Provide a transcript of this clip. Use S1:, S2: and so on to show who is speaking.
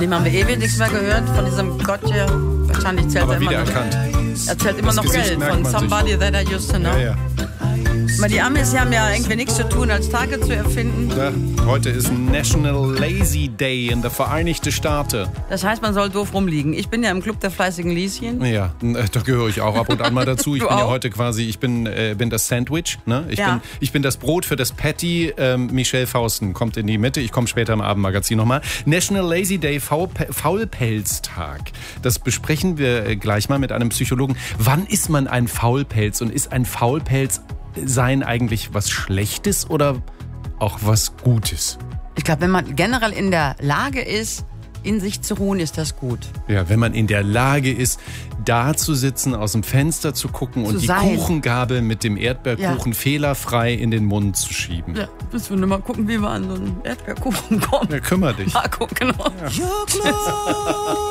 S1: dem haben wir ewig nichts mehr gehört. Von diesem Gott hier. Wahrscheinlich zählt
S2: Aber
S1: er immer
S2: wieder
S1: noch.
S2: erkannt.
S1: Er zählt immer
S2: Das
S1: noch
S2: Gesicht
S1: Geld
S2: merkt
S1: von
S2: man sich.
S1: Somebody That I Used to Know.
S2: Ja.
S1: Aber die Amis die haben ja irgendwie nichts zu tun, als Tage zu erfinden.
S2: Ja, heute ist National Lazy Day in den Vereinigten Staaten.
S1: Das heißt, man soll doof rumliegen. Ich bin ja im Club der fleißigen Lieschen.
S2: Ja, da gehöre ich auch ab und an mal dazu. Ich
S1: Du
S2: bin ja
S1: auch?
S2: heute quasi, ich bin das Sandwich. Ne?
S1: Ja.
S2: Ich bin das Brot für das Patty. Michelle Fausten kommt in die Mitte. Ich komme später im Abendmagazin nochmal. National Lazy Day, Faulpelztag. Das besprechen wir gleich mal mit einem Psychologen. Wann ist man ein Faulpelz und ist ein Faulpelz sein eigentlich was Schlechtes oder auch was Gutes?
S1: Ich glaube, wenn man generell in der Lage ist, in sich zu ruhen, ist das gut.
S2: Ja, wenn man in der Lage ist, da zu sitzen, aus dem Fenster zu gucken und die
S1: sein.
S2: Kuchengabel mit dem Erdbeerkuchen fehlerfrei in den Mund zu schieben.
S1: Ja, müssen wir mal gucken, wie wir an so einen Erdbeerkuchen kommen.
S2: Ja, kümmer dich.
S1: Marco, genau.
S3: You're close.